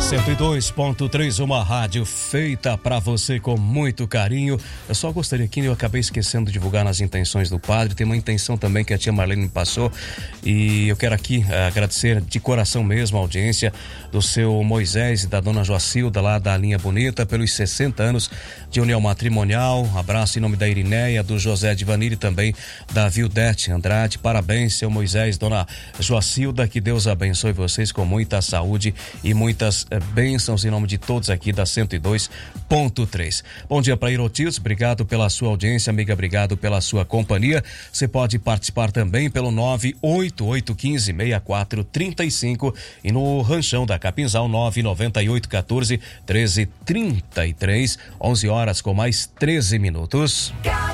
102.3, uma rádio feita para você com muito carinho. Eu só gostaria aqui, eu acabei esquecendo de divulgar nas intenções do padre, tem uma intenção também que a tia Marlene me passou, e eu quero aqui agradecer de coração mesmo a audiência do seu Moisés e da dona Joacilda lá da Linha Bonita pelos 60 anos de união matrimonial. Abraço em nome da Irineia, do José Divanir e também da Vildete Andrade. Parabéns, seu Moisés, dona Joacilda, que Deus abençoe vocês com muita saúde e muitas bênçãos em nome de todos aqui da 102.3. Bom dia para Irotius, obrigado pela sua audiência, amiga, obrigado pela sua companhia. Você pode participar também pelo 988156435 e no Ranchão da Capinzal 998141333, 11 horas com mais 13 minutos.